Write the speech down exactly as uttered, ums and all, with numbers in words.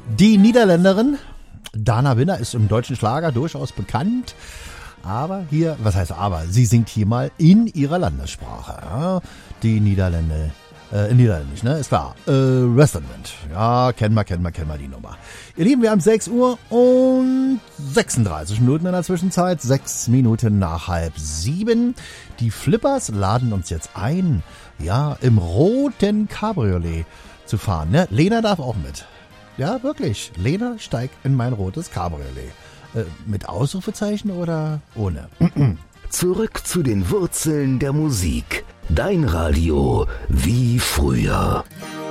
Die Niederländerin Dana Winner ist im deutschen Schlager durchaus bekannt. Aber hier, was heißt aber, sie singt hier mal in ihrer Landessprache. Ja? Die Niederländer, äh, Niederländisch, ne, ist klar. Äh, Western Wind, ja, kennen wir, kennen wir, kennen wir die Nummer. Ihr Lieben, wir haben sechs Uhr und sechsunddreißig Minuten in der Zwischenzeit, sechs Minuten nach halb sieben. Die Flippers laden uns jetzt ein, ja, im roten Cabriolet zu fahren, ne? Lena darf auch mit. Ja, wirklich. Lena steigt in mein rotes Cabriolet. Äh, mit Ausrufezeichen oder ohne? Zurück zu den Wurzeln der Musik. Dein Radio wie früher.